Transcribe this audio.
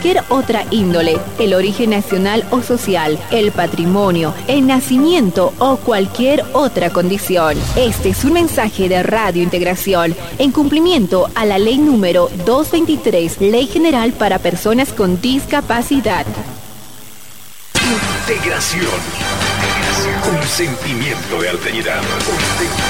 cualquier otra índole, el origen nacional o social, el patrimonio, el nacimiento o cualquier otra condición. Este es un mensaje de Radio Integración en cumplimiento a la ley número 223, Ley General para Personas con Discapacidad. Integración. Un sentimiento de alteridad.